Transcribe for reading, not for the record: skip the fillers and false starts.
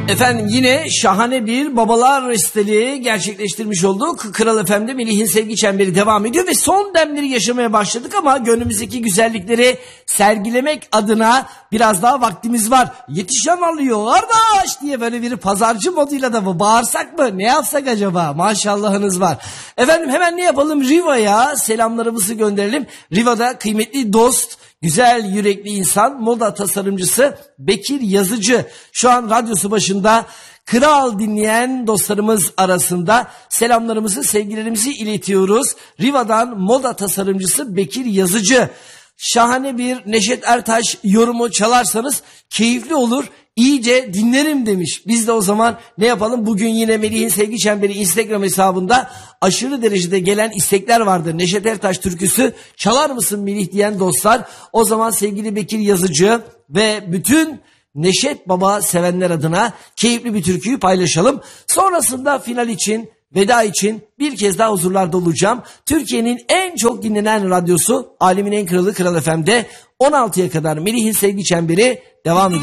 Efendim yine şahane bir babalar resteli gerçekleştirmiş olduk. Kral FM'de Melih'in sevgi çemberi devam ediyor ve son demleri yaşamaya başladık ama gönlümüzdeki güzellikleri sergilemek adına biraz daha vaktimiz var. Yetişen alıyor kardeş diye böyle bir pazarcı moduyla da mı bağırsak mı, ne yapsak acaba? Maşallahınız var. Efendim hemen ne yapalım, Riva'ya selamlarımızı gönderelim. Riva'da kıymetli dost, güzel yürekli insan, moda tasarımcısı Bekir Yazıcı şu an radyosu başında. Kral dinleyen dostlarımız arasında selamlarımızı, sevgilerimizi iletiyoruz. Riva'dan moda tasarımcısı Bekir Yazıcı. Şahane bir Neşet Ertaş yorumu çalarsanız keyifli olur. İyice dinlerim demiş. Biz de o zaman ne yapalım? Bugün yine Melih'in Sevgi Çemberi Instagram hesabında aşırı derecede gelen istekler vardı. Neşet Ertaş türküsü çalar mısın Melih diyen dostlar. O zaman sevgili Bekir Yazıcı ve bütün Neşet Baba sevenler adına keyifli bir türküyü paylaşalım. Sonrasında final için, veda için bir kez daha huzurlarda olacağım. Türkiye'nin en çok dinlenen radyosu, alemin en kralı Kral FM'de 16'ya kadar Melih'in Sevgi Çemberi devam ediyor.